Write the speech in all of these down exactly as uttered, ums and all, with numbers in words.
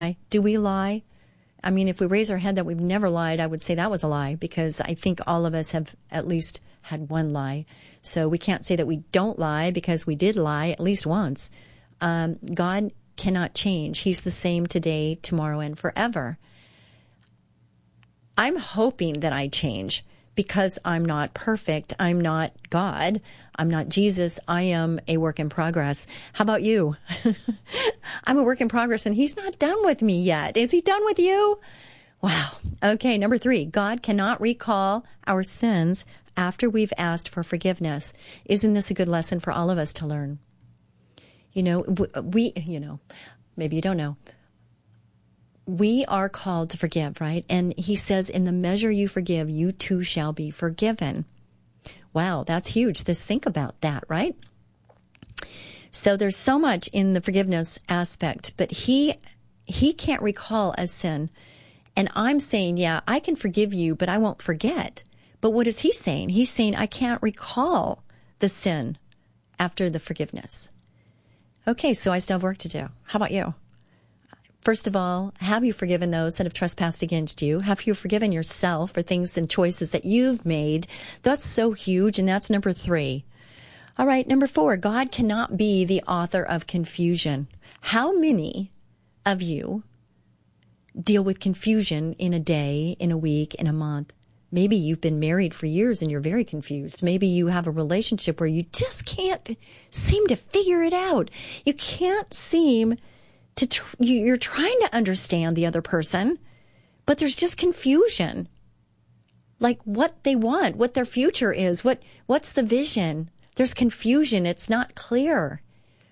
Do we lie? I mean, if we raise our head that we've never lied, I would say that was a lie, because I think all of us have at least had one lie. So we can't say that we don't lie, because we did lie at least once. Um, God cannot change. He's the same today, tomorrow, and forever. I'm hoping that I change, because I'm not perfect. I'm not God. I'm not Jesus. I am a work in progress. How about you? I'm a work in progress, and he's not done with me yet. Is he done with you? Wow. Okay, number three, God cannot recall our sins after we've asked for forgiveness. Isn't this a good lesson for all of us to learn? You know, we, you know, maybe you don't know. We are called to forgive, right? And he says, in the measure you forgive, you too shall be forgiven. Wow, that's huge. Let's think about that, right? So there's so much in the forgiveness aspect, but he he can't recall a sin. And I'm saying, yeah, I can forgive you, but I won't forget. But what is he saying? He's saying, I can't recall the sin after the forgiveness. Okay, so I still have work to do. How about you? First of all, have you forgiven those that have trespassed against you? Have you forgiven yourself for things and choices that you've made? That's so huge, and that's number three. All right, number four, God cannot be the author of confusion. How many of you deal with confusion in a day, in a week, in a month? Maybe you've been married for years and you're very confused. Maybe you have a relationship where you just can't seem to figure it out. You can't seem to, tr- you're trying to understand the other person, but there's just confusion. Like what they want, what their future is, what what's the vision? There's confusion. It's not clear.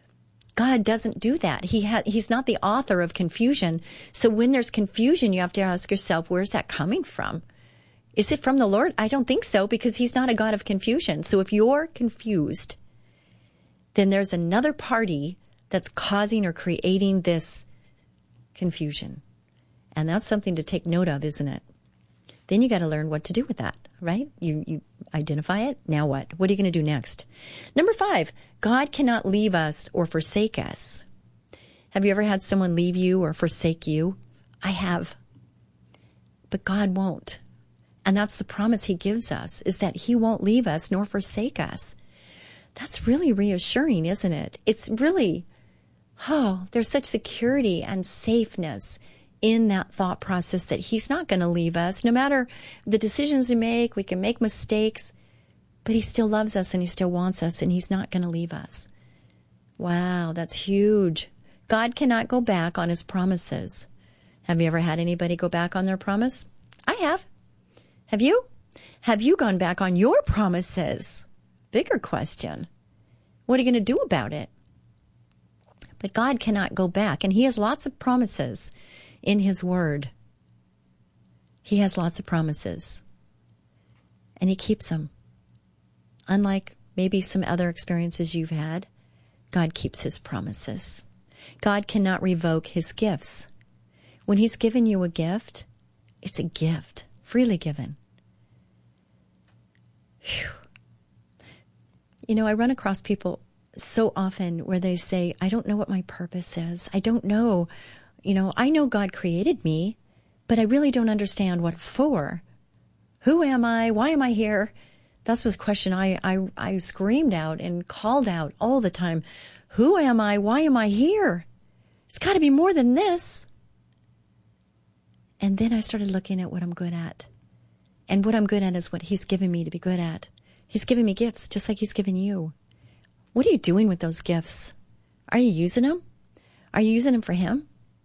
God doesn't do that. He ha- He's not the author of confusion. So when there's confusion, you have to ask yourself, where's that coming from? Is it from the Lord? I don't think so, because he's not a God of confusion. So if you're confused, then there's another party that's causing or creating this confusion. And that's something to take note of, isn't it? Then you got to learn what to do with that, right? You you identify it. Now what? What are you going to do next? Number five, God cannot leave us or forsake us. Have you ever had someone leave you or forsake you? I have. But God won't. And that's the promise he gives us, is that he won't leave us nor forsake us. That's really reassuring, isn't it? It's really, oh, there's such security and safeness in that thought process that he's not going to leave us. No matter the decisions we make, we can make mistakes, but he still loves us and he still wants us, and he's not going to leave us. Wow, that's huge. God cannot go back on his promises. Have you ever had anybody go back on their promise? I have. Have you? Have you gone back on your promises? Bigger question. What are you going to do about it? But God cannot go back, and he has lots of promises in his word. He has lots of promises, and he keeps them. Unlike maybe some other experiences you've had, God keeps his promises. God cannot revoke his gifts. When he's given you a gift, it's a gift, freely given. Whew. You know, I run across people so often where they say, I don't know what my purpose is. I don't know. You know, I know God created me, but I really don't understand what for. Who am I? Why am I here? That was a question I, I, I screamed out and called out all the time. Who am I? Why am I here? It's got to be more than this. And then I started looking at what I'm good at. And what I'm good at is what he's given me to be good at. He's given me gifts just like he's given you. What are you doing with those gifts? Are you using them? Are you using them for him?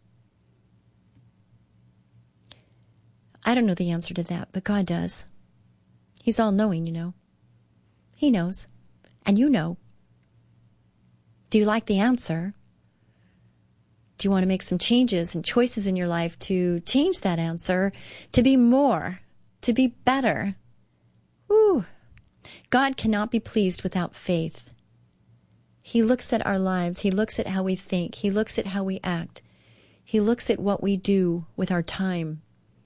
I don't know the answer to that, but God does. He's all-knowing, you know. He knows. And you know. Do you like the answer? Do you want to make some changes and choices in your life to change that answer, to be more, to be better? Woo. God cannot be pleased without faith. He looks at our lives. He looks at how we think. He looks at how we act. He looks at what we do with our time.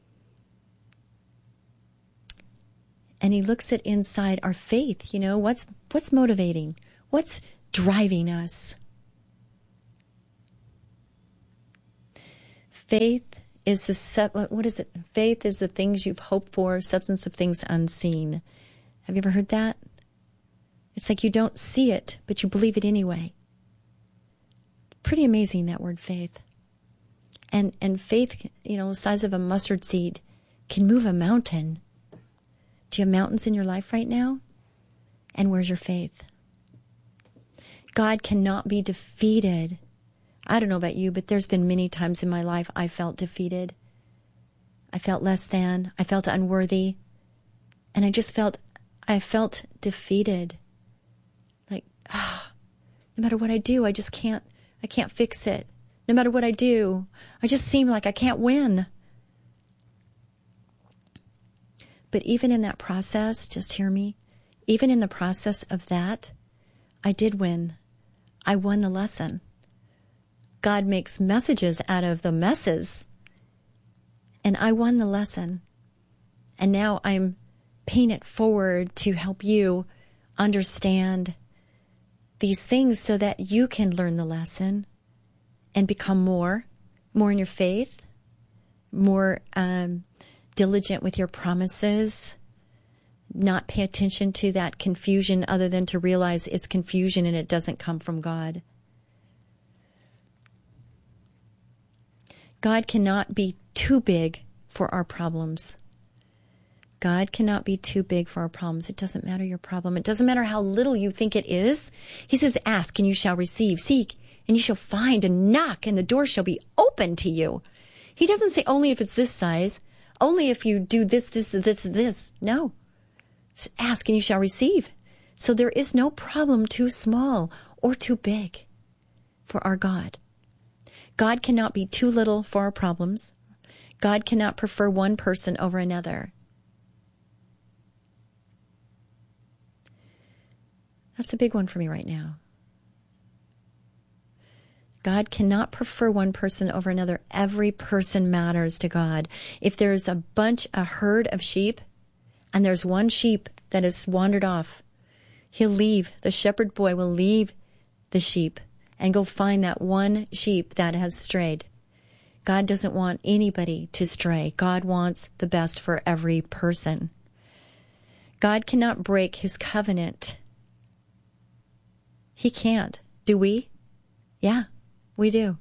And he looks at inside our faith. You know, what's what's motivating? What's driving us? Faith is the, sub- what is it? Faith is the things you've hoped for, substance of things unseen. Have you ever heard that? It's like you don't see it, but you believe it anyway. Pretty amazing, that word faith. And and faith, you know, the size of a mustard seed can move a mountain. Do you have mountains in your life right now? And where's your faith? God cannot be defeated. I don't know about you, but there's been many times in my life I felt defeated. I felt less than. I felt unworthy. And I just felt, I felt defeated. Like, ah, no matter what I do, I just can't, I can't fix it. No matter what I do, I just seem like I can't win. But even in that process, just hear me, even in the process of that, I did win. I won the lesson. God makes messages out of the messes. And I won the lesson. And now I'm paying it forward to help you understand these things so that you can learn the lesson and become more, more in your faith, more um, diligent with your promises, not pay attention to that confusion other than to realize it's confusion and it doesn't come from God. God cannot be too big for our problems. God cannot be too big for our problems. It doesn't matter your problem. It doesn't matter how little you think it is. He says, ask and you shall receive. Seek and you shall find, and knock and the door shall be open to you. He doesn't say only if it's this size, only if you do this, this, this, this. No. Ask and you shall receive. So there is no problem too small or too big for our God. God cannot be too little for our problems. God cannot prefer one person over another. That's a big one for me right now. God cannot prefer one person over another. Every person matters to God. If there's a bunch, a herd of sheep, and there's one sheep that has wandered off, he'll leave. The shepherd boy will leave the sheep and go find that one sheep that has strayed. God doesn't want anybody to stray. God wants the best for every person. God cannot break his covenant. He can't. Do we? Yeah, we do.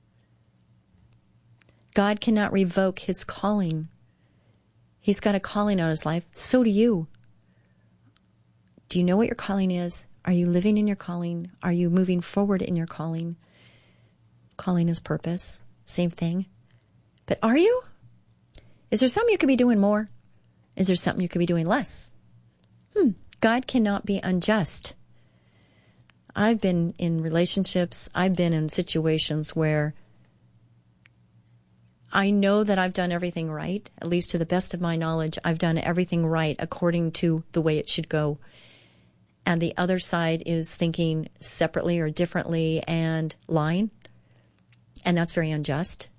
God cannot revoke his calling. He's got a calling on his life. So do you. Do you know what your calling is? Are you living in your calling? Are you moving forward in your calling? Calling is purpose. Same thing. But are you? Is there something you could be doing more? Is there something you could be doing less? Hmm. God cannot be unjust. I've been in relationships. I've been in situations where I know that I've done everything right. At least to the best of my knowledge, I've done everything right according to the way it should go. And the other side is thinking separately or differently and lying. And that's very unjust.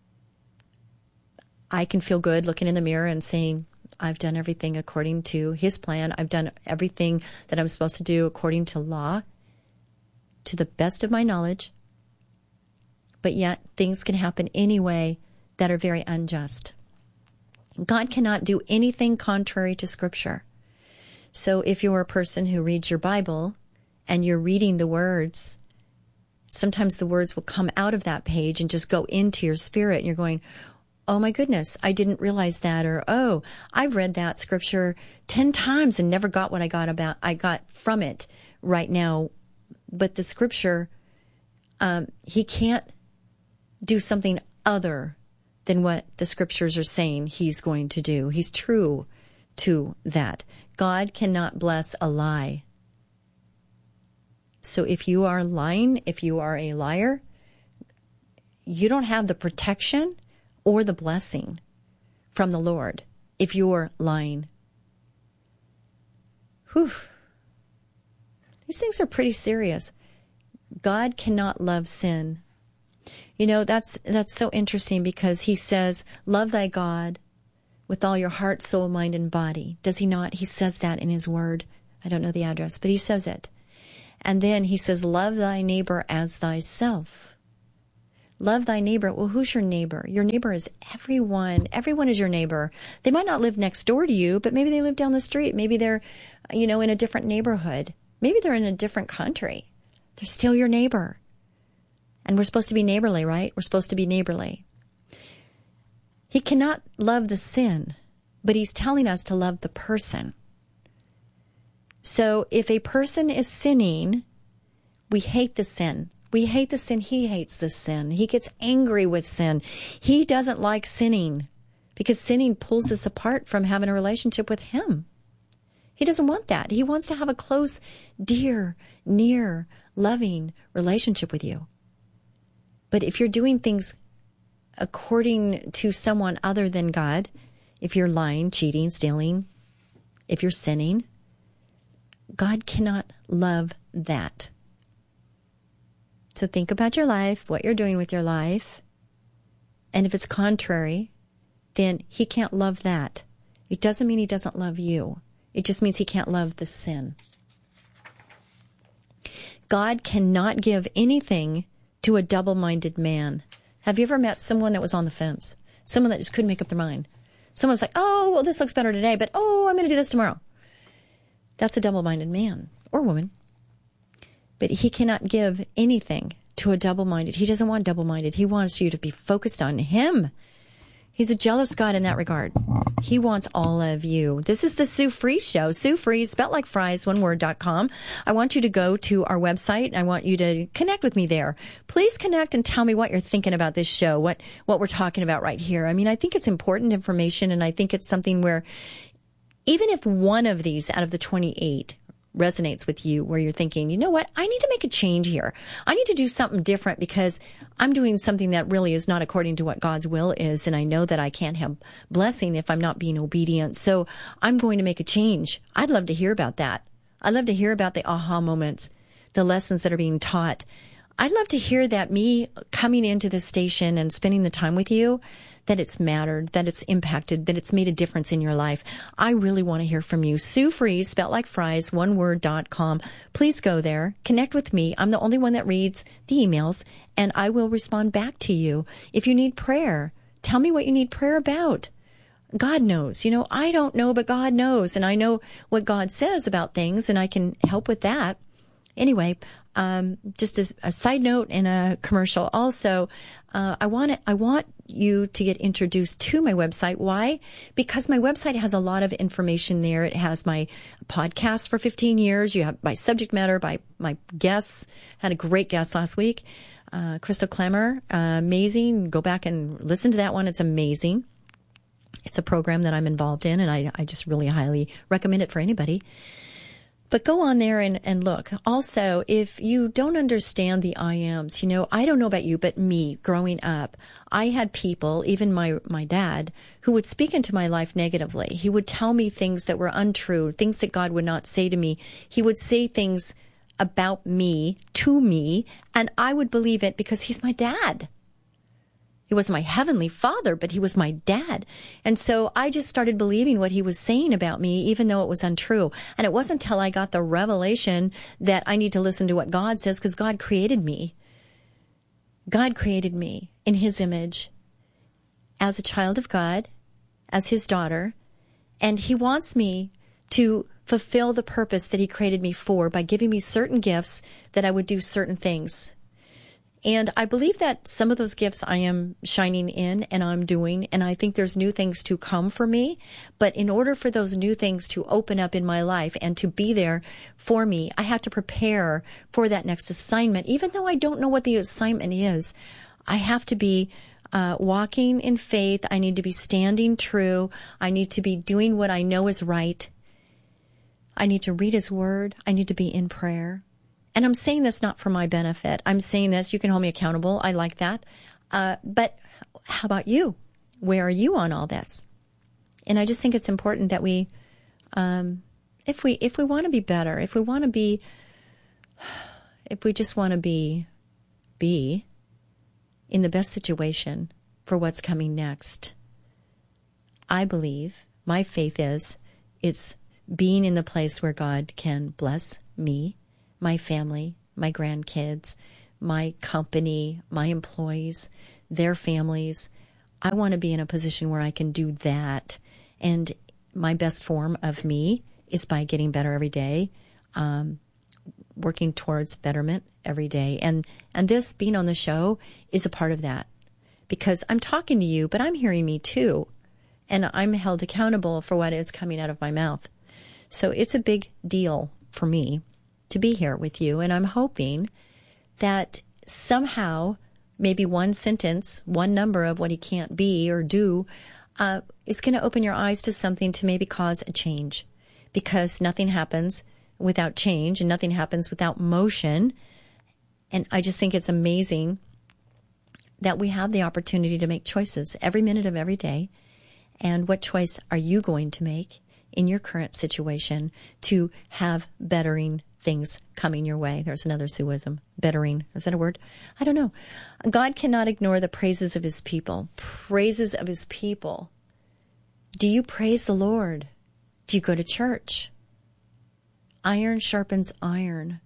I can feel good looking in the mirror and saying, I've done everything according to his plan. I've done everything that I'm supposed to do according to law, to the best of my knowledge. But yet things can happen anyway that are very unjust. God cannot do anything contrary to Scripture. So if you're a person who reads your Bible and you're reading the words, sometimes the words will come out of that page and just go into your spirit. And you're going, oh my goodness, I didn't realize that. Or, oh, I've read that scripture ten times and never got what I got about, I got from it right now. But the scripture, um, he can't do something other than what the scriptures are saying he's going to do. He's true to that. God cannot bless a lie. So if you are lying, if you are a liar, you don't have the protection or the blessing from the Lord if you're lying. Whew. These things are pretty serious. God cannot love sin. You know, that's that's so interesting because he says, love thy God with all your heart, soul, mind, and body. Does he not? He says that in his word. I don't know the address, but he says it. And then he says, love thy neighbor as thyself. Love thy neighbor. Well, who's your neighbor? Your neighbor is everyone. Everyone is your neighbor. They might not live next door to you, but maybe they live down the street. Maybe they're, you know, in a different neighborhood. Maybe they're in a different country. They're still your neighbor. And we're supposed to be neighborly, right? We're supposed to be neighborly. He cannot love the sin, but he's telling us to love the person. So if a person is sinning, we hate the sin. We hate the sin. He hates the sin. He gets angry with sin. He doesn't like sinning because sinning pulls us apart from having a relationship with him. He doesn't want that. He wants to have a close, dear, near, loving relationship with you. But if you're doing things according to someone other than God, if you're lying, cheating, stealing, if you're sinning, God cannot love that. So think about your life, what you're doing with your life. And if it's contrary, then he can't love that. It doesn't mean he doesn't love you. It just means he can't love the sin. God cannot give anything to a double-minded man. Have you ever met someone that was on the fence? Someone that just couldn't make up their mind? Someone's like, oh, well, this looks better today, but oh, I'm going to do this tomorrow. That's a double-minded man or woman. But he cannot give anything to a double-minded. He doesn't want double-minded. He wants you to be focused on him. He's a jealous God in that regard. He wants all of you. This is the Sue Fries Show. Sue Fries, spelled like fries, one word, dot com. I want you to go to our website. I want you to connect with me there. Please connect and tell me what you're thinking about this show, what, what we're talking about right here. I mean, I think it's important information, and I think it's something where even if one of these out of the twenty-eight resonates with you, where you're thinking, you know what, I need to make a change here. I need to do something different because I'm doing something that really is not according to what God's will is. And I know that I can't have blessing if I'm not being obedient. So I'm going to make a change. I'd love to hear about that. I'd love to hear about the aha moments, the lessons that are being taught. I'd love to hear that me coming into this station and spending the time with you, that it's mattered, that it's impacted, that it's made a difference in your life. I really want to hear from you. Sue Fries, spelled like fries, one word, dot com. Please go there. Connect with me. I'm the only one that reads the emails, and I will respond back to you. If you need prayer, tell me what you need prayer about. God knows. You know, I don't know, but God knows. And I know what God says about things, and I can help with that. Anyway, um, just as a side note and a commercial also, uh, I want to, I want you to get introduced to my website. Why? Because my website has a lot of information there. It has my podcast for fifteen years. You have my subject matter by my guests. Had a great guest last week. Uh, Crystal Clemmer, uh, amazing. Go back and listen to that one. It's amazing. It's a program that I'm involved in, and I, I just really highly recommend it for anybody. But go on there and, and look. Also, if you don't understand the I ams, you know, I don't know about you, but me growing up, I had people, even my, my dad, who would speak into my life negatively. He would tell me things that were untrue, things that God would not say to me. He would say things about me to me, and I would believe it because he's my dad. He was my heavenly father, but he was my dad. And so I just started believing what he was saying about me, even though it was untrue. And it wasn't until I got the revelation that I need to listen to what God says, because God created me. God created me in his image as a child of God, as his daughter. And he wants me to fulfill the purpose that he created me for by giving me certain gifts that I would do certain things. And I believe that some of those gifts I am shining in and I'm doing, and I think there's new things to come for me. But in order for those new things to open up in my life and to be there for me, I have to prepare for that next assignment. Even though I don't know what the assignment is, I have to be uh, walking in faith. I need to be standing true. I need to be doing what I know is right. I need to read his word. I need to be in prayer. And I'm saying this not for my benefit. I'm saying this, you can hold me accountable. I like that. Uh, but how about you? Where are you on all this? And I just think it's important that we, um, if we, if we want to be better, if we want to be, if we just want to be, be in the best situation for what's coming next, I believe, my faith is, it's being in the place where God can bless me, my family, my grandkids, my company, my employees, their families. I want to be in a position where I can do that. And my best form of me is by getting better every day, um, working towards betterment every day. And, and this being on the show is a part of that, because I'm talking to you, but I'm hearing me too. And I'm held accountable for what is coming out of my mouth. So it's a big deal for me to be here with you. And I'm hoping that somehow, maybe one sentence, one number of what he can't be or do, uh, is going to open your eyes to something to maybe cause a change. Because nothing happens without change and nothing happens without motion. And I just think it's amazing that we have the opportunity to make choices every minute of every day. And what choice are you going to make in your current situation to have bettering things coming your way? There's another Sueism. Bettering. Is that a word? I don't know. God cannot ignore the praises of his people. Praises of his people. Do you praise the Lord? Do you go to church? Iron sharpens iron.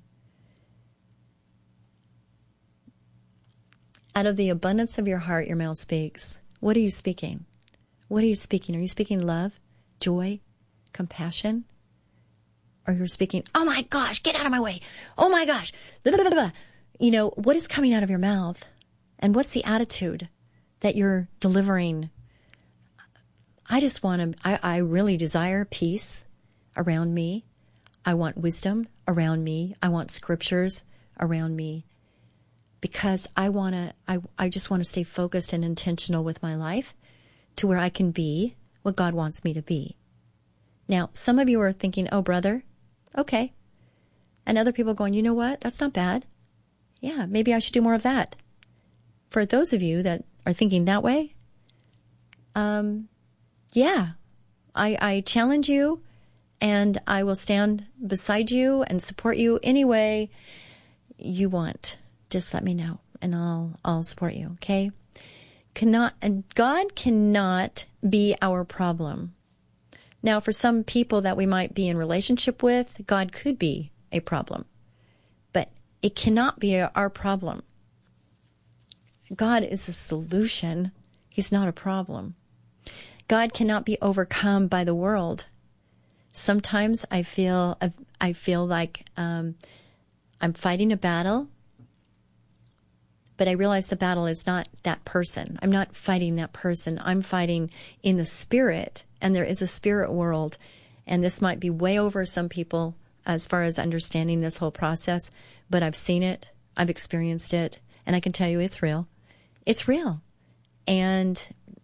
Out of the abundance of your heart, your mouth speaks. What are you speaking? What are you speaking? Are you speaking love, joy, compassion? Or you're speaking, oh my gosh, get out of my way. Oh my gosh. Blah, blah, blah, blah. You know, what is coming out of your mouth? And what's the attitude that you're delivering? I just want to, I, I really desire peace around me. I want wisdom around me. I want scriptures around me. Because I want to, I, I just want to stay focused and intentional with my life to where I can be what God wants me to be. Now, some of you are thinking, oh, brother, okay. And other people going, you know what? That's not bad. Yeah, maybe I should do more of that. For those of you that are thinking that way, um, yeah, I, I challenge you, and I will stand beside you and support you any way you want. Just let me know, and I'll I'll support you. Okay? Cannot and God cannot be our problem. Now, for some people that we might be in relationship with, God could be a problem, but it cannot be our problem. God is a solution. He's not a problem. God cannot be overcome by the world. Sometimes I feel I feel like um, I'm fighting a battle, but I realize the battle is not that person. I'm not fighting that person. I'm fighting in the spirit, and there is a spirit world, and this might be way over some people as far as understanding this whole process, but I've seen it, I've experienced it, and I can tell you it's real. It's real. And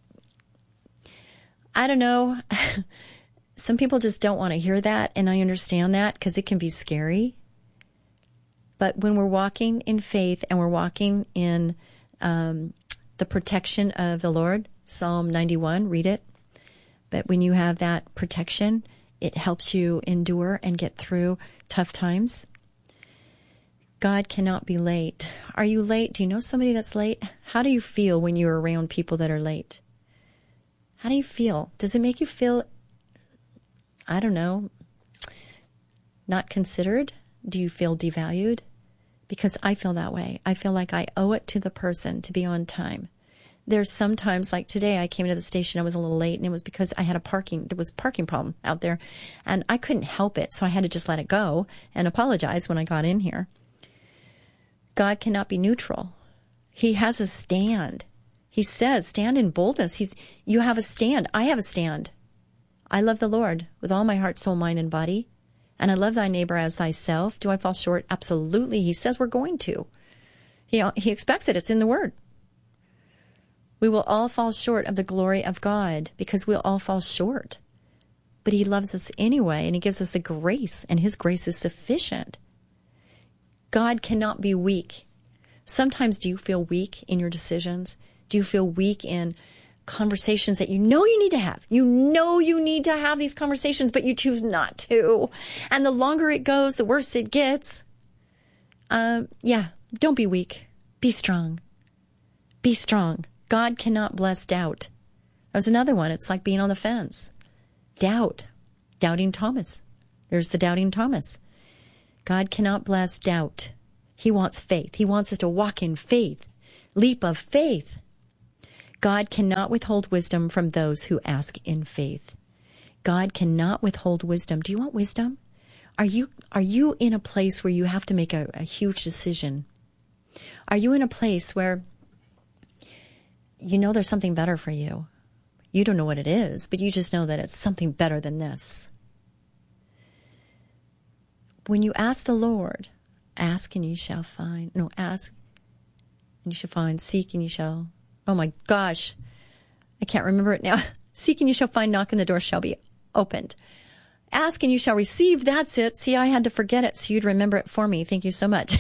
I don't know, some people just don't want to hear that, and I understand that because it can be scary. But when we're walking in faith and we're walking in um, the protection of the Lord, Psalm ninety-one, read it. But when you have that protection, it helps you endure and get through tough times. God cannot be late. Are you late? Do you know somebody that's late? How do you feel when you're around people that are late? How do you feel? Does it make you feel, I don't know, not considered? Do you feel devalued? Because I feel that way. I feel like I owe it to the person to be on time. There's sometimes, like today, I came to the station, I was a little late, and it was because I had a parking, there was a parking problem out there, and I couldn't help it, so I had to just let it go and apologize when I got in here. God cannot be neutral. He has a stand. He says, stand in boldness. He's, you have a stand. I have a stand. I love the Lord with all my heart, soul, mind, and body. And I love thy neighbor as thyself. Do I fall short? Absolutely. He says we're going to. He, he expects it. It's in the word. We will all fall short of the glory of God because we'll all fall short. But he loves us anyway, and he gives us a grace, and his grace is sufficient. God cannot be weak. Sometimes do you feel weak in your decisions? Do you feel weak in conversations that you know you need to have? You know you need to have these conversations, but you choose not to. And the longer it goes, the worse it gets. Um, yeah, don't be weak. Be strong. Be strong. God cannot bless doubt. There's another one. It's like being on the fence. Doubt. Doubting Thomas. There's the doubting Thomas. God cannot bless doubt. He wants faith. He wants us to walk in faith. Leap of faith. God cannot withhold wisdom from those who ask in faith. God cannot withhold wisdom. Do you want wisdom? Are you are you in a place where you have to make a, a huge decision? Are you in a place where you know there's something better for you? You don't know what it is, but you just know that it's something better than this. When you ask the Lord, ask and you shall find. No, ask and you shall find. Seek and you shall. Oh my gosh. I can't remember it now. Seek and you shall find. Knock and the door shall be opened. Ask and you shall receive. That's it. See, I had to forget it so you'd remember it for me. Thank you so much.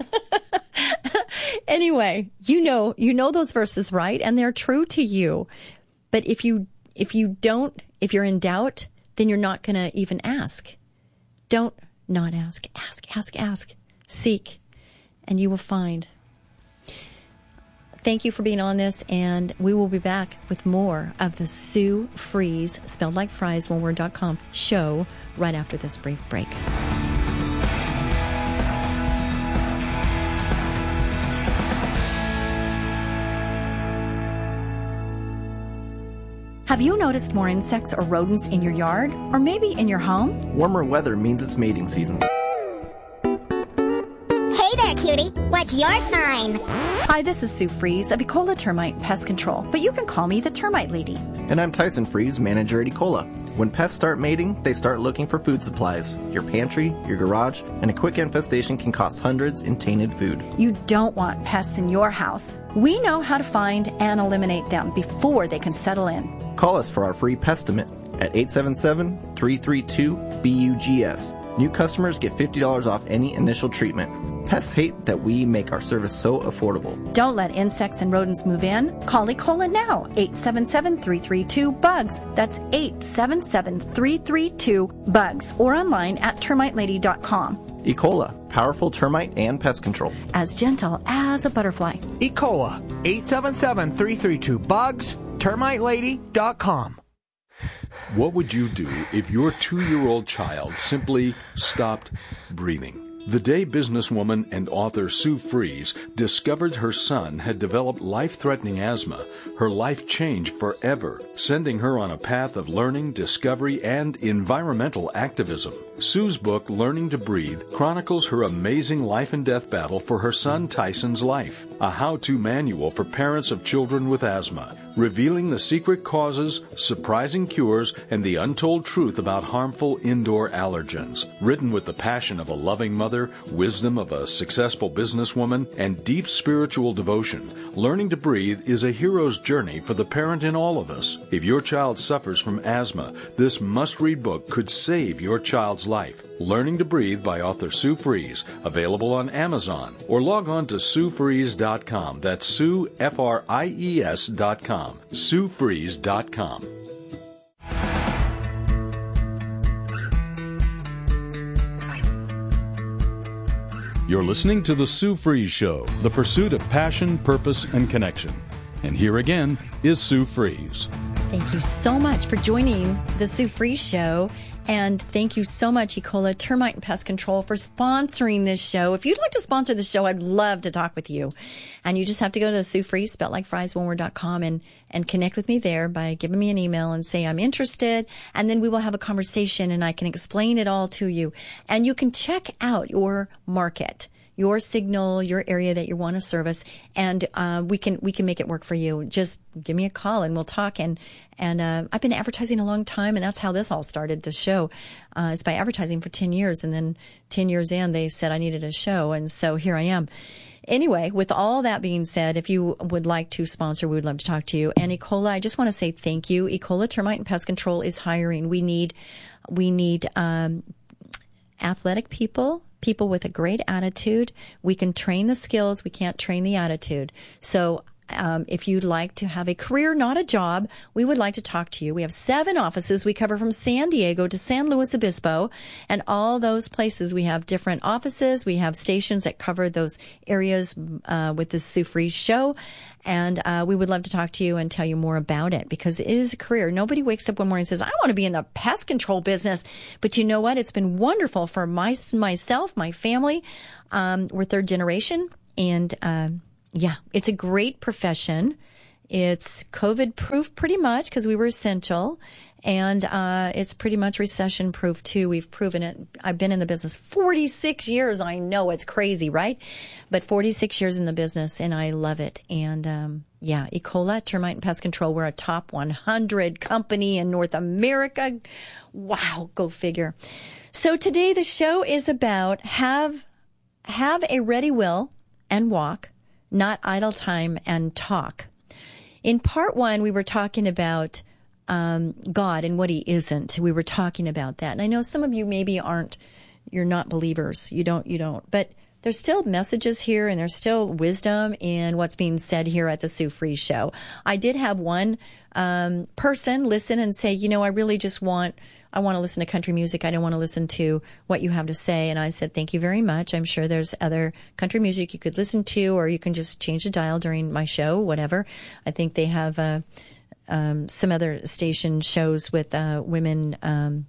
Anyway, you know, you know those verses, right? And they're true to you. But if you, if you don't, if you're in doubt, then you're not going to even ask. Don't not ask. Ask, ask, ask. Seek, and you will find. Thank you for being on this, and we will be back with more of the Sue Fries, spelled like fries, one word dot com show right after this brief break. Have you noticed more insects or rodents in your yard, or maybe in your home? Warmer weather means it's mating season. Hey there, cutie. What's your sign? Hi, this is Sue Fries of Ecola Termite Pest Control, but you can call me the Termite Lady. And I'm Tyson Fries, manager at Ecola. When pests start mating, they start looking for food supplies. Your pantry, your garage, and a quick infestation can cost hundreds in tainted food. You don't want pests in your house. We know how to find and eliminate them before they can settle in. Call us for our free Pestimate at eight seven seven, three three two, B U G S. New customers get fifty dollars off any initial treatment. Pests hate that we make our service so affordable. Don't let insects and rodents move in. Call Ecola now, eight seven seven, three three two, B U G S. That's eight seven seven, three three two, B U G S. Or online at termite lady dot com. Ecola, powerful termite and pest control. As gentle as a butterfly. Ecola, eight seven seven, three three two, B U G S, termite lady dot com. What would you do if your two-year-old child simply stopped breathing? The day businesswoman and author Sue Fries discovered her son had developed life-threatening asthma, her life changed forever, sending her on a path of learning, discovery, and environmental activism. Sue's book, Learning to Breathe, chronicles her amazing life and death battle for her son Tyson's life, a how-to manual for parents of children with asthma, revealing the secret causes, surprising cures, and the untold truth about harmful indoor allergens. Written with the passion of a loving mother, wisdom of a successful businesswoman, and deep spiritual devotion, Learning to Breathe is a hero's journey for the parent in all of us. If your child suffers from asthma, this must-read book could save your child's life. Learning to Breathe by author Sue Fries, available on Amazon, or log on to sue fries dot com. That's Sue, F R I E S dot com. sue fries dot com. You're listening to The Sue Fries Show, the pursuit of passion, purpose, and connection. And here again is Sue Fries. Thank you so much for joining the Sue Fries Show. And thank you so much, Ecola Termite and Pest Control, for sponsoring this show. If you'd like to sponsor the show, I'd love to talk with you. And you just have to go to Sue Fries, spelled like fries, one word dot com, and, and connect with me there by giving me an email and say I'm interested. And then we will have a conversation and I can explain it all to you. And you can check out your market, your signal, your area that you want to service, and uh, we can we can make it work for you. Just give me a call and we'll talk. And and uh, I've been advertising a long time, and that's how this all started. The show uh, is by advertising for ten years, and then ten years in, they said I needed a show, and so here I am. Anyway, with all that being said, if you would like to sponsor, we would love to talk to you. And Ecola, I just want to say thank you. Ecola Termite and Pest Control is hiring. We need we need um, athletic people. People with a great attitude. We can train the skills. We can't train the attitude. So Um, if you'd like to have a career, not a job, we would like to talk to you. We have seven offices. We cover from San Diego to San Luis Obispo, and all those places we have different offices. We have stations that cover those areas uh, with the Sue Fries Show. And uh, we would love to talk to you and tell you more about it, because it is a career. Nobody wakes up one morning and says, I want to be in the pest control business. But you know what? It's been wonderful for my, myself, my family. Um, we're third generation. And uh, yeah, it's a great profession. It's COVID proof pretty much because we were essential. And uh, it's pretty much recession proof too. We've proven it. I've been in the business forty-six years. I know it's crazy, right? But forty-six years in the business, and I love it. And um, yeah, Ecola, Termite and Pest Control, we're a top one hundred company in North America. Wow, go figure. So today the show is about have have a ready will and walk, not idle time and talk. In part one, we were talking about Um, God and what he isn't. We were talking about that. And I know some of you maybe aren't, you're not believers. You don't, you don't, but there's still messages here and there's still wisdom in what's being said here at the Sue Fries Show. I did have one, um, person listen and say, you know, I really just want, I want to listen to country music. I don't want to listen to what you have to say. And I said, thank you very much. I'm sure there's other country music you could listen to, or you can just change the dial during my show, whatever. I think they have, uh, Um, some other station shows with uh, women, um,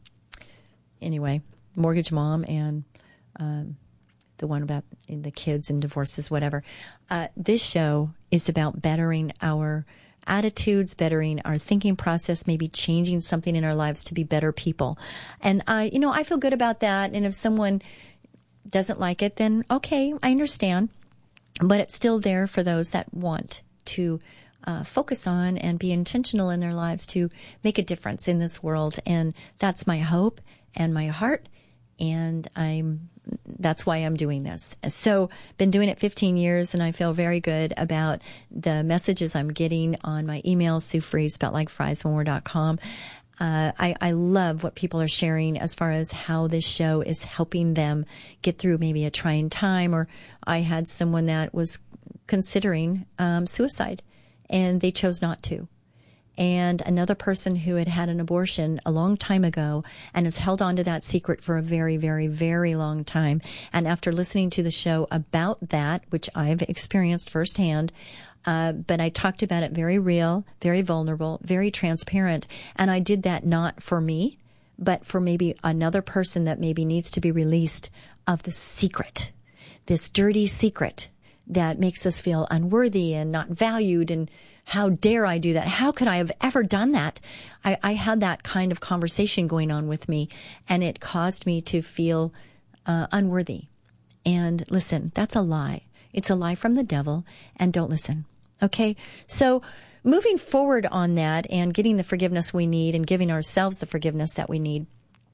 anyway, Mortgage Mom and um, the one about the kids and divorces, whatever. Uh, this show is about bettering our attitudes, bettering our thinking process, maybe changing something in our lives to be better people. And I, you know, I feel good about that. And if someone doesn't like it, then okay, I understand. But it's still there for those that want to Uh, focus on and be intentional in their lives to make a difference in this world. And that's my hope and my heart. And I'm, that's why I'm doing this. So been doing it fifteen years, and I feel very good about the messages I'm getting on my email, Sue Fries, spelled like fries, one word dot com. Uh, I, I love what people are sharing as far as how this show is helping them get through maybe a trying time. Or I had someone that was considering um, suicide, and they chose not to. And another person who had had an abortion a long time ago and has held on to that secret for a very, very, very long time. And after listening to the show about that, which I've experienced firsthand, uh, but I talked about it very real, very vulnerable, very transparent. And I did that not for me, but for maybe another person that maybe needs to be released of the secret, this dirty secret that makes us feel unworthy and not valued. And how dare I do that? How could I have ever done that? I, I had that kind of conversation going on with me, and it caused me to feel uh, unworthy. And listen, that's a lie. It's a lie from the devil, and don't listen. Okay? So moving forward on that and getting the forgiveness we need and giving ourselves the forgiveness that we need,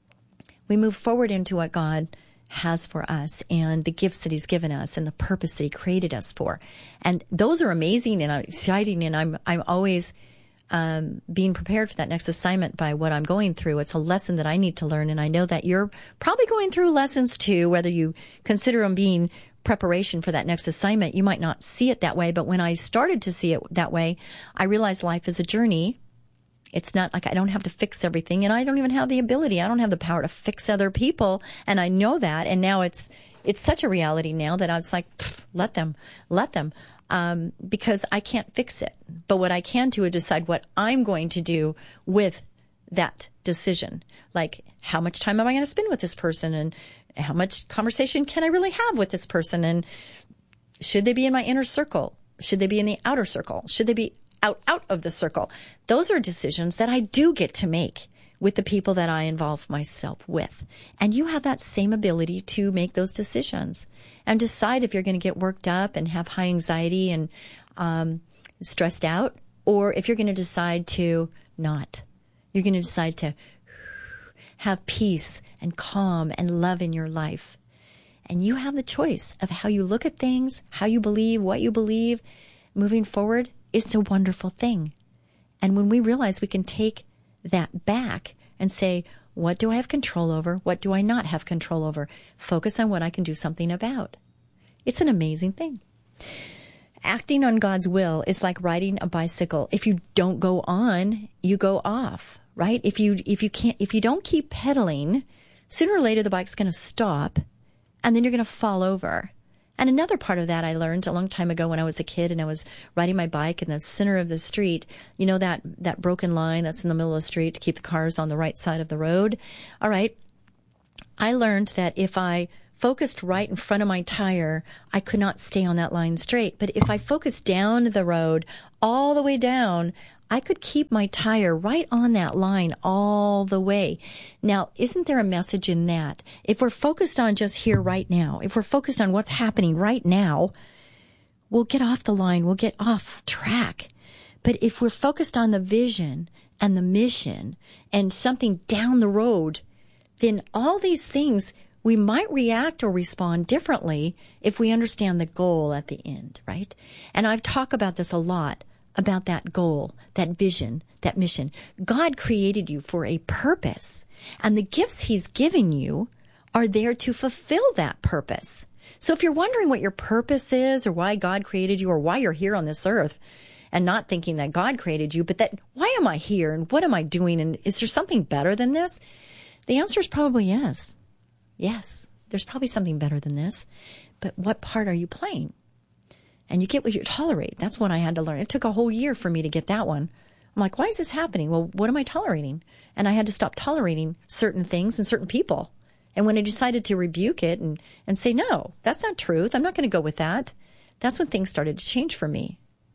we move forward into what God has for us and the gifts that he's given us and the purpose that he created us for. And those are amazing and exciting. And I'm, I'm always, um, being prepared for that next assignment by what I'm going through. It's a lesson that I need to learn. And I know that you're probably going through lessons too, whether you consider them being preparation for that next assignment. You might not see it that way, but when I started to see it that way, I realized life is a journey. It's not like I don't have to fix everything, and I don't even have the ability. I don't have the power to fix other people, and I know that. And now it's it's such a reality now that I was like, let them, let them, um, because I can't fix it. But what I can do is decide what I'm going to do with that decision. Like, how much time am I going to spend with this person, and how much conversation can I really have with this person, and should they be in my inner circle? Should they be in the outer circle? Should they be out, out of the circle? Those are decisions that I do get to make with the people that I involve myself with. And you have that same ability to make those decisions and decide if you're going to get worked up and have high anxiety and um, stressed out, or if you're going to decide to not. You're going to decide to have peace and calm and love in your life. And you have the choice of how you look at things, how you believe, what you believe. Moving forward, it's a wonderful thing. And when we realize we can take that back and say, what do I have control over? What do I not have control over? Focus on what I can do something about. It's an amazing thing. Acting on God's will is like riding a bicycle. If you don't go on, you go off, right? If you if you can't if you don't keep pedaling, sooner or later the bike's going to stop, and then you're going to fall over. And another part of that I learned a long time ago when I was a kid and I was riding my bike in the center of the street. You know that that broken line that's in the middle of the street to keep the cars on the right side of the road? All right. I learned that if I focused right in front of my tire, I could not stay on that line straight. But if I focused down the road, all the way down, I could keep my tire right on that line all the way. Now, isn't there a message in that? If we're focused on just here right now, if we're focused on what's happening right now, we'll get off the line, we'll get off track. But if we're focused on the vision and the mission and something down the road, then all these things, we might react or respond differently if we understand the goal at the end, right? And I've talked about this a lot, about that goal, that vision, that mission. God created you for a purpose, and the gifts he's given you are there to fulfill that purpose. So if you're wondering what your purpose is or why God created you or why you're here on this earth, and not thinking that God created you, but that why am I here and what am I doing and is there something better than this? The answer is probably yes. Yes, there's probably something better than this, but what part are you playing? And you get what you tolerate. That's what I had to learn. It took a whole year for me to get that one. I'm like, why is this happening? Well, what am I tolerating? And I had to stop tolerating certain things and certain people. And when I decided to rebuke it and, and say, no, that's not truth, I'm not going to go with that, that's when things started to change for me.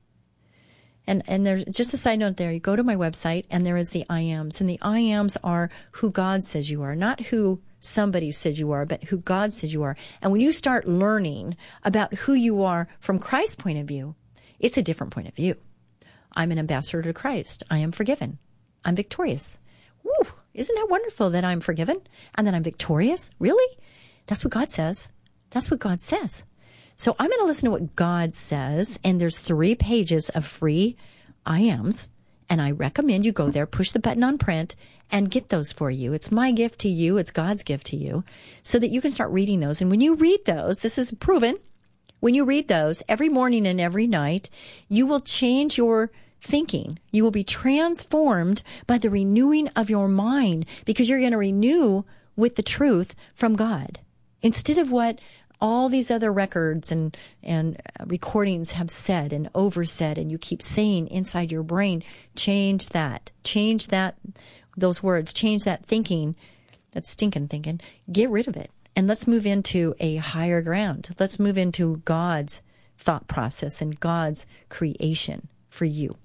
And and there's just a side note there. You go to my website and there is the I ams. And the I ams are who God says you are, not who somebody said you are, but who God says you are. And when you start learning about who you are from Christ's point of view, it's a different point of view. I'm an ambassador to Christ. I am forgiven. I'm victorious. Woo! Isn't that wonderful that I'm forgiven and that I'm victorious? Really? That's what God says. That's what God says. So I'm going to listen to what God says, and there's three pages of free I ams, and I recommend you go there, push the button on print, and get those for you. It's my gift to you. It's God's gift to you, so that you can start reading those. And when you read those, this is proven, when you read those every morning and every night, you will change your thinking. You will be transformed by the renewing of your mind, because you're going to renew with the truth from God. Instead of what all these other records and, and recordings have said and oversaid, and you keep saying inside your brain, change that, change that, those words, change that thinking, that stinking thinking, get rid of it. And let's move into a higher ground. Let's move into God's thought process and God's creation for you.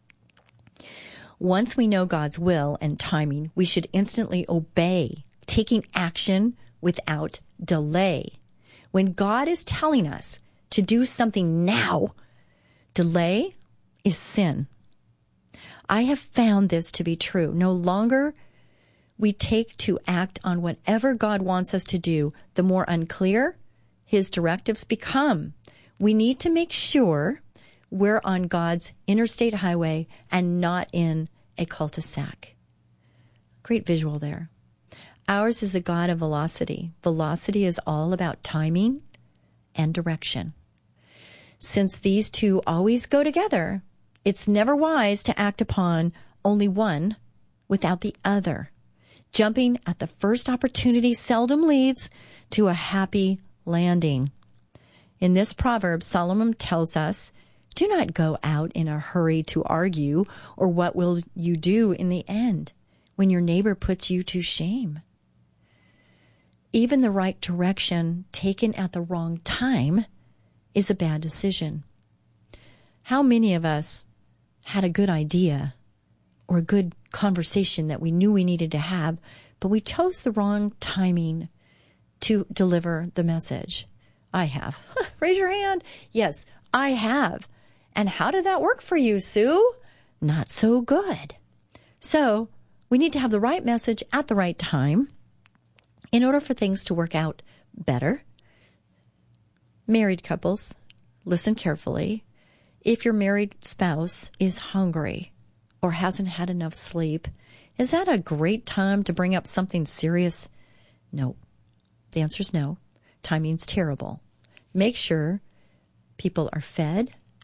Once we know God's will and timing, we should instantly obey, taking action without delay. When God is telling us to do something now, delay is sin. I have found this to be true. No longer we take to act on whatever God wants us to do, the more unclear his directives become. We need to make sure we're on God's interstate highway and not in a cul-de-sac. Great visual there. Ours is a God of velocity. Velocity is all about timing and direction. Since these two always go together, it's never wise to act upon only one without the other. Jumping at the first opportunity seldom leads to a happy landing. In this proverb, Solomon tells us, do not go out in a hurry to argue, or what will you do in the end when your neighbor puts you to shame? Even the right direction taken at the wrong time is a bad decision. How many of us had a good idea or a good conversation that we knew we needed to have, but we chose the wrong timing to deliver the message? I have. Raise your hand. Yes, I have. And how did that work for you, Sue? Not so good. So we need to have the right message at the right time in order for things to work out better. Married couples, listen carefully. If your married spouse is hungry or hasn't had enough sleep, is that a great time to bring up something serious? No. The answer is no. Timing's terrible. Make sure people are fed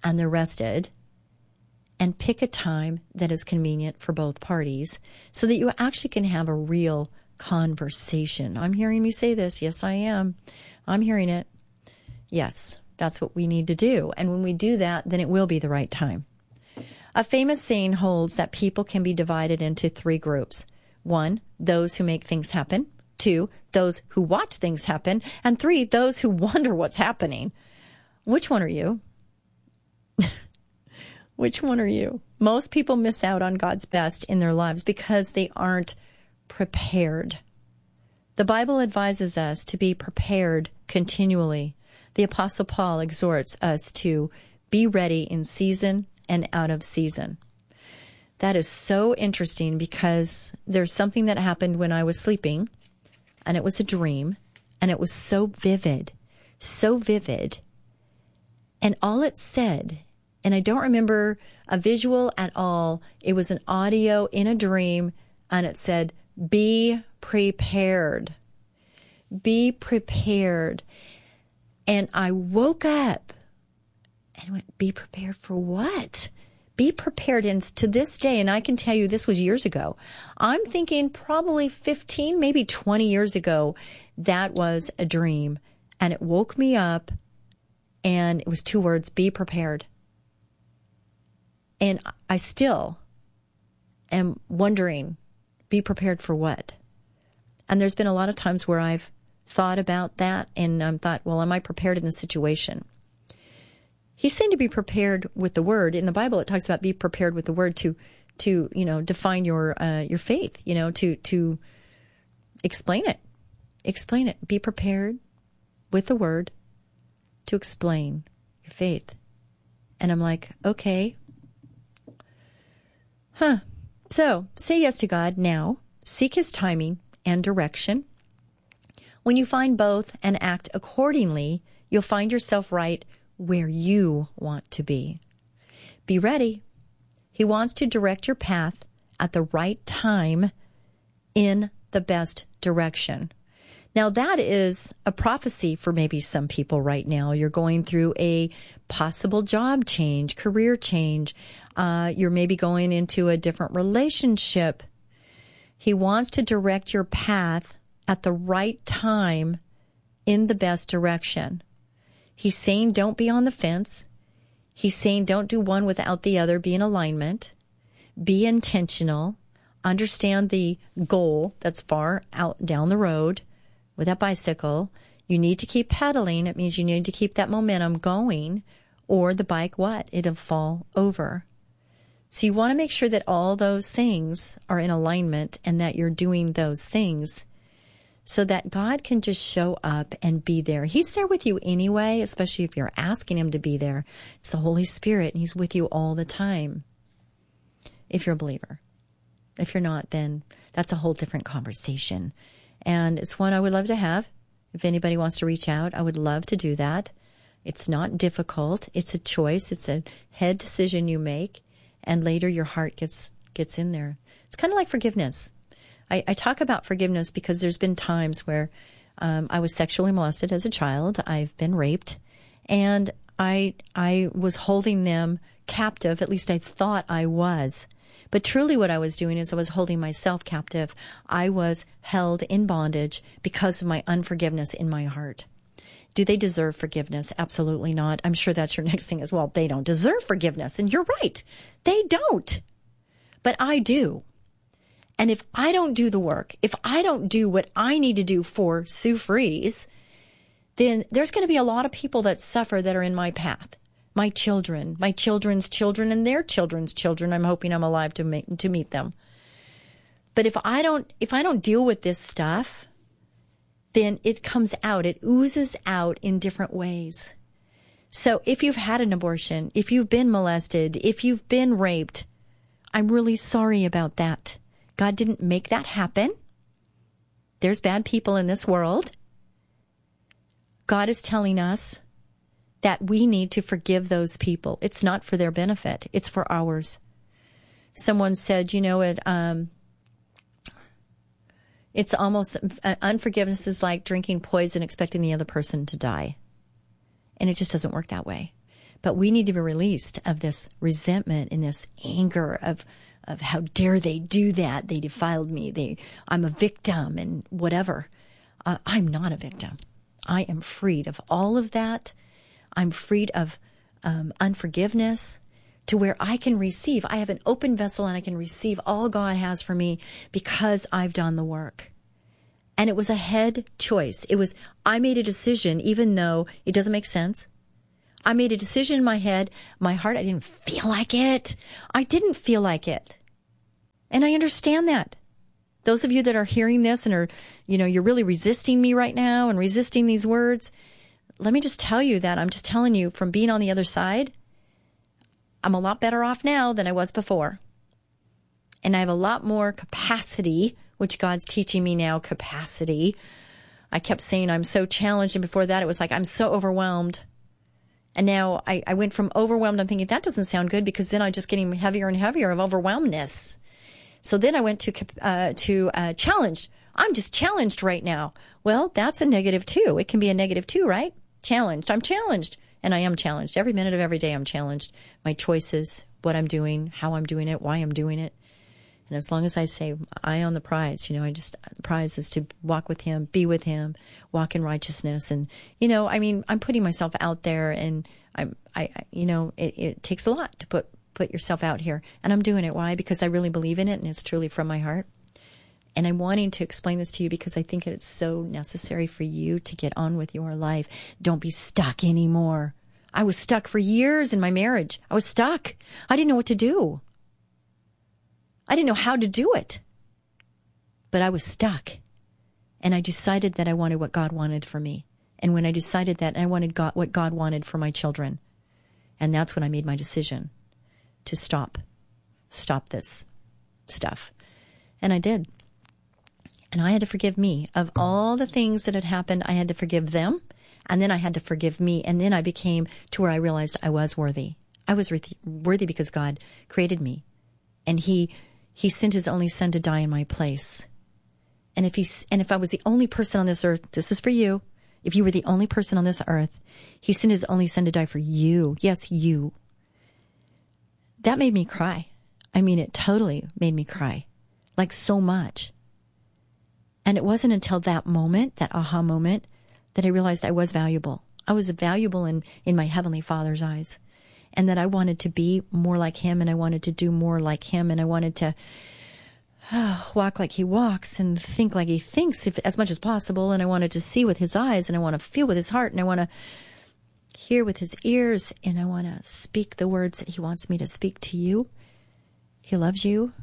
and they're rested, and pick a time that is convenient for both parties so that you actually can have a real conversation. I'm hearing me say this. Yes, I am. I'm hearing it. Yes, that's what we need to do. And when we do that, then it will be the right time. A famous saying holds that people can be divided into three groups. One, those who make things happen. Two, those who watch things happen. And three, those who wonder what's happening. Which one are you? Which one are you? Most people miss out on God's best in their lives because they aren't prepared. The Bible advises us to be prepared continually. The Apostle Paul exhorts us to be ready in season and out of season. That is so interesting because there's something that happened when I was sleeping, and it was a dream, and it was so vivid, so vivid. And all it said, and I don't remember a visual at all, it was an audio in a dream, and it said, be prepared. Be prepared. And I woke up and went, be prepared for what? Be prepared. And to this day, and I can tell you this was years ago, I'm thinking probably fifteen, maybe twenty years ago, that was a dream. And it woke me up, and it was two words, be prepared. And I still am wondering, be prepared for what? And there's been a lot of times where I've thought about that and um, thought, well, am I prepared in this situation? He's saying to be prepared with the word. In the Bible, it talks about be prepared with the word to, to you know, define your uh, your faith, you know, to to explain it. Explain it. Be prepared with the word to explain your faith. And I'm like, okay. Huh. So, say yes to God now. Seek his timing and direction. When you find both and act accordingly, you'll find yourself right where you want to be. Be ready. He wants to direct your path at the right time in the best direction. Now, that is a prophecy for maybe some people right now. You're going through a possible job change, career change. Uh, you're maybe going into a different relationship. He wants to direct your path at the right time in the best direction. He's saying don't be on the fence. He's saying don't do one without the other. Be in alignment. Be intentional. Understand the goal that's far out down the road. With that bicycle, you need to keep pedaling. It means you need to keep that momentum going, or the bike, what? It'll fall over. So you want to make sure that all those things are in alignment and that you're doing those things so that God can just show up and be there. He's there with you anyway, especially if you're asking him to be there. It's the Holy Spirit, and he's with you all the time if you're a believer. If you're not, then that's a whole different conversation. And it's one I would love to have. If anybody wants to reach out, I would love to do that. It's not difficult. It's a choice. It's a head decision you make. And later your heart gets gets in there. It's kind of like forgiveness. I, I talk about forgiveness because there's been times where um, I was sexually molested as a child. I've been raped. And I I was holding them captive. At least I thought I was. But truly what I was doing is I was holding myself captive. I was held in bondage because of my unforgiveness in my heart. Do they deserve forgiveness? Absolutely not. I'm sure that's your next thing as well. They don't deserve forgiveness. And you're right. They don't. But I do. And if I don't do the work, if I don't do what I need to do for Sue Fries, then there's going to be a lot of people that suffer that are in my path. My children, my children's children, and their children's children. I'm hoping I'm alive to meet, to meet them. But if I don't, if I don't deal with this stuff, then it comes out. It oozes out in different ways. So if you've had an abortion, if you've been molested, if you've been raped, I'm really sorry about that. God didn't make that happen. There's bad people in this world. God is telling us that we need to forgive those people. It's not for their benefit. It's for ours. Someone said, you know, it, um, it's almost, uh, unforgiveness is like drinking poison expecting the other person to die. And it just doesn't work that way. But we need to be released of this resentment and this anger of, of how dare they do that? They defiled me. They, I'm a victim and whatever. Uh, I'm not a victim. I am freed of all of that. I'm freed of um, unforgiveness to where I can receive. I have an open vessel and I can receive all God has for me because I've done the work. And it was a head choice. It was, I made a decision, even though it doesn't make sense. I made a decision in my head, my heart, I didn't feel like it. I didn't feel like it. And I understand that. Those of you that are hearing this and are, you know, you're really resisting me right now and resisting these words, let me just tell you that I'm just telling you from being on the other side, I'm a lot better off now than I was before. And I have a lot more capacity, which God's teaching me now, capacity. I kept saying I'm so challenged, and before that it was like I'm so overwhelmed. And now I, I went from overwhelmed, I'm thinking that doesn't sound good because then I'm just getting heavier and heavier of overwhelmedness. So then I went to uh, to uh, challenged. I'm just challenged right now. Well, that's a negative too. It can be a negative too, right? Challenged. I'm challenged. And I am challenged. Every minute of every day I'm challenged. My choices, what I'm doing, how I'm doing it, why I'm doing it. And as long as I say, eye on the prize, you know, I just, the prize is to walk with him, be with him, walk in righteousness. And, you know, I mean, I'm putting myself out there and I'm, I, you know, it, it takes a lot to put, put yourself out here. And I'm doing it. Why? Because I really believe in it and it's truly from my heart. And I'm wanting to explain this to you because I think it's so necessary for you to get on with your life. Don't be stuck anymore. I was stuck for years in my marriage. I was stuck. I didn't know what to do. I didn't know how to do it. But I was stuck. And I decided that I wanted what God wanted for me. And when I decided that, I wanted God, what God wanted for my children. And that's when I made my decision to stop. Stop this stuff. And I did. And I had to forgive me. Of all the things that had happened, I had to forgive them. And then I had to forgive me. And then I became to where I realized I was worthy. I was worthy because God created me. And he he sent his only son to die in my place. And if he, and if I was the only person on this earth, this is for you. If you were the only person on this earth, he sent his only son to die for you. Yes, you. That made me cry. I mean, it totally made me cry. Like so much. And it wasn't until that moment, that aha moment, that I realized I was valuable. I was valuable in, in my Heavenly Father's eyes. And that I wanted to be more like him and I wanted to do more like him and I wanted to oh, walk like he walks and think like he thinks if, as much as possible. And I wanted to see with his eyes and I want to feel with his heart and I want to hear with his ears and I want to speak the words that he wants me to speak to you. He loves you.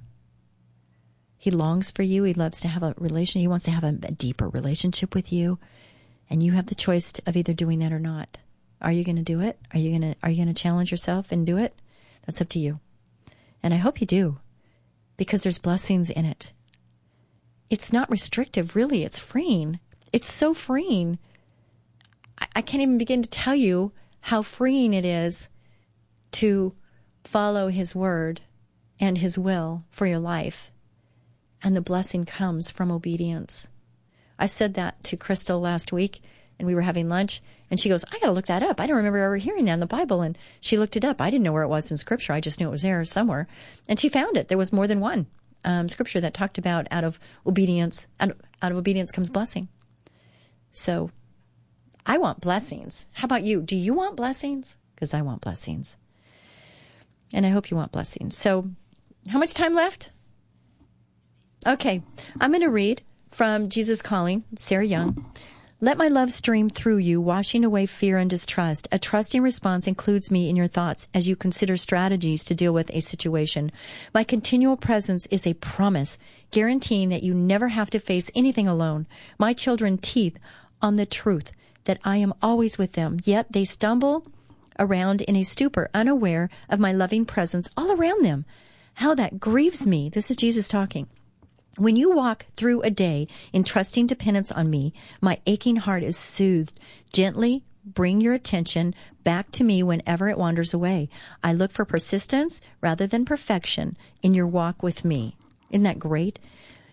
He longs for you. He loves to have a relation. He wants to have a, a deeper relationship with you. And you have the choice of either doing that or not. Are you going to do it? Are you going to, are you going to challenge yourself and do it? That's up to you. And I hope you do, because there's blessings in it. It's not restrictive, really. It's freeing. It's so freeing. I, I can't even begin to tell you how freeing it is to follow his word and his will for your life. And the blessing comes from obedience. I said that to Crystal last week, and we were having lunch, and she goes, I got to look that up. I don't remember ever hearing that in the Bible. And she looked it up. I didn't know where it was in Scripture. I just knew it was there somewhere. And she found it. There was more than one um, Scripture that talked about out of obedience, out of, out of obedience comes blessing. So I want blessings. How about you? Do you want blessings? Because I want blessings. And I hope you want blessings. So how much time left? Okay. I'm going to read from Jesus Calling, Sarah Young. Let my love stream through you, washing away fear and distrust. A trusting response includes me in your thoughts as you consider strategies to deal with a situation. My continual presence is a promise, guaranteeing that you never have to face anything alone. My children teeth on the truth that I am always with them, yet they stumble around in a stupor, unaware of my loving presence all around them. How that grieves me. This is Jesus talking. When you walk through a day in trusting dependence on me, my aching heart is soothed. Gently bring your attention back to me whenever it wanders away. I look for persistence rather than perfection in your walk with me. Isn't that great?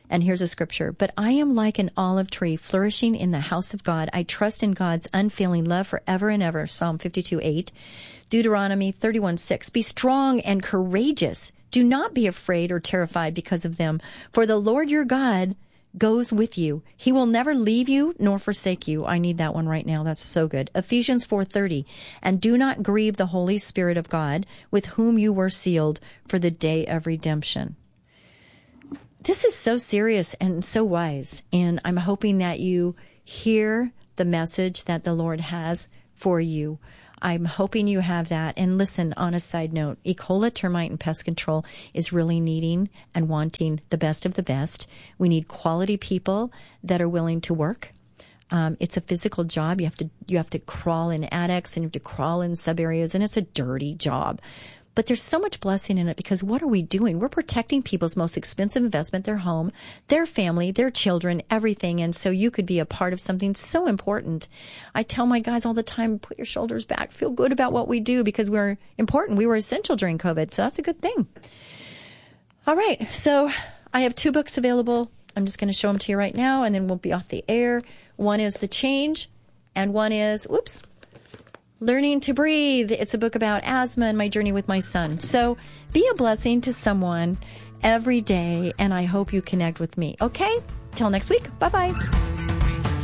And here's a scripture. But I am like an olive tree flourishing in the house of God. I trust in God's unfailing love forever and ever. Psalm fifty-two eight. Deuteronomy thirty-one six. Be strong and courageous. Do not be afraid or terrified because of them. For the Lord your God goes with you. He will never leave you nor forsake you. I need that one right now. That's so good. Ephesians four thirty. And do not grieve the Holy Spirit of God, with whom you were sealed for the day of redemption. This is so serious and so wise, and I'm hoping that you hear the message that the Lord has for you. I'm hoping you have that. And listen, on a side note, Ecola Termite and Pest Control is really needing and wanting the best of the best. We need quality people that are willing to work. Um, it's a physical job. You have to you have to crawl in attics and you have to crawl in sub areas, and it's a dirty job. But there's so much blessing in it, because what are we doing? We're protecting people's most expensive investment, their home, their family, their children, everything. And so you could be a part of something so important. I tell my guys all the time, put your shoulders back, feel good about what we do, because we're important. We were essential during COVID, so that's a good thing. All right, so I have two books available. I'm just going to show them to you right now, and then we'll be off the air. One is The Change, and one is, whoops, Learning to Breathe. It's a book about asthma and my journey with my son. So be a blessing to someone every day, and I hope you connect with me. Okay? Till next week. Bye-bye.